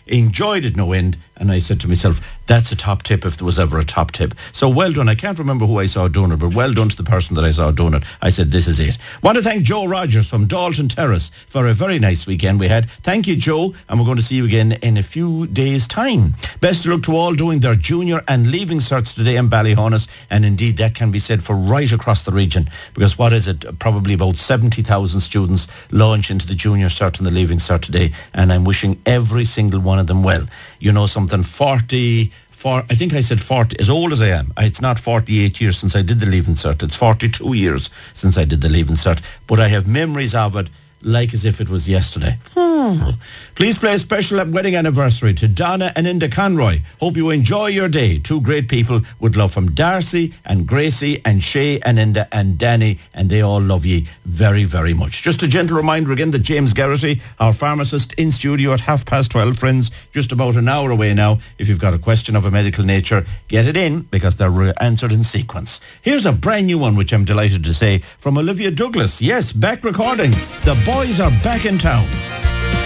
enjoyed it no end, and I said to myself, that's a top tip if there was ever a top tip. So well done. I can't remember who I saw doing it, but well done to the person that I saw doing it. I said, this is it. Want to thank Joe Rogers from Dalton Terrace for a very nice weekend we had. Thank you, Joe, and we're going to see you again in a few days' time. Best of luck to all doing their junior and leaving certs today in Ballyhonus, and indeed that can be said for right across the region, because what is it, probably about 70,000 students launch into the junior cert and the leaving cert today, and I'm wishing every single one of them well. You know something, I think I said 40, as old as I am. It's not 48 years since I did the leaving cert. It's 42 years since I did the leaving cert. But I have memories of it like as if it was yesterday. Please play a special wedding anniversary to Donna and Inda Conroy. Hope you enjoy your day. Two great people with love from Darcy and Gracie and Shay and Inda and Danny, and they all love ye very, very much. Just a gentle reminder again that James Garrity, our pharmacist, in studio at 12:30, friends, just about an hour away now. If you've got a question of a medical nature, get it in, because they're answered in sequence. Here's a brand new one, which I'm delighted to say, from Olivia Douglas. Yes, back recording. The boys are back in town.